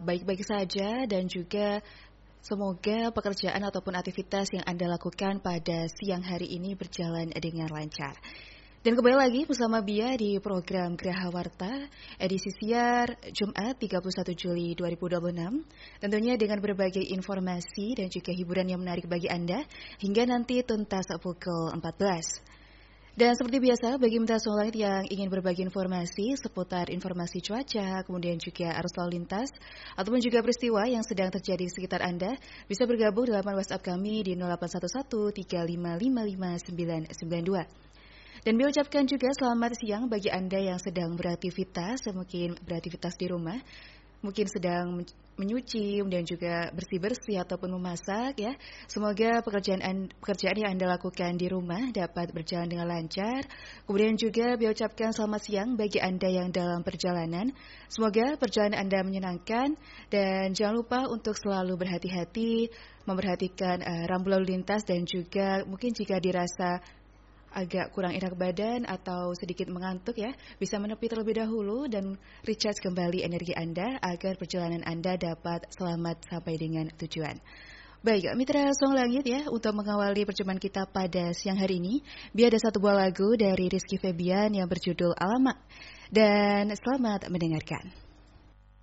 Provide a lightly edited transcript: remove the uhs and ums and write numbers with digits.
baik-baik saja dan juga semoga pekerjaan ataupun aktivitas yang Anda lakukan pada siang hari ini berjalan dengan lancar. Dan kembali lagi bersama Bia di program Geraha Warta edisi siar Jumat 31 Juli 2026. Tentunya dengan berbagai informasi dan juga hiburan yang menarik bagi Anda hingga nanti tuntas pukul 14. Dan seperti biasa, bagi Mitra Langit yang ingin berbagi informasi seputar informasi cuaca, kemudian juga arus lalu lintas, ataupun juga peristiwa yang sedang terjadi di sekitar Anda, bisa bergabung di laman WhatsApp kami di 0811 3555 992. Dan kami ucapkan juga selamat siang bagi Anda yang sedang beraktivitas, mungkin beraktivitas di rumah, mungkin sedang menyuci, kemudian juga bersih-bersih ataupun memasak ya. Semoga pekerjaan yang Anda lakukan di rumah dapat berjalan dengan lancar. Kemudian juga kami ucapkan selamat siang bagi Anda yang dalam perjalanan. Semoga perjalanan Anda menyenangkan dan jangan lupa untuk selalu berhati-hati, memperhatikan rambu lalu lintas dan juga mungkin jika dirasa agak kurang enak badan atau sedikit mengantuk ya, bisa menepi terlebih dahulu dan recharge kembali energi Anda agar perjalanan Anda dapat selamat sampai dengan tujuan. Baik, Mitra Song Langit ya, untuk mengawali perjumpaan kita pada siang hari ini, biar ada satu buah lagu dari Rizky Febian yang berjudul Alamak. Dan selamat mendengarkan.